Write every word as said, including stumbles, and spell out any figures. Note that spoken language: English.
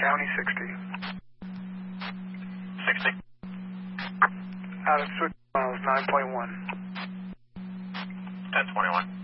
County sixty. sixty. Out of switch miles nine point one. ten twenty-one.